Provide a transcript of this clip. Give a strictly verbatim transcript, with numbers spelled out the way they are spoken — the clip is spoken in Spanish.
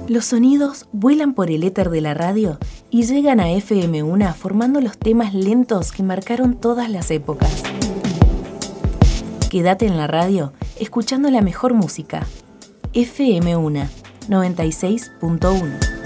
Los sonidos vuelan por el éter de la radio y llegan a F M uno formando los temas lentos que marcaron todas las épocas. Quédate en la radio escuchando la mejor música. F M uno noventa y seis punto uno.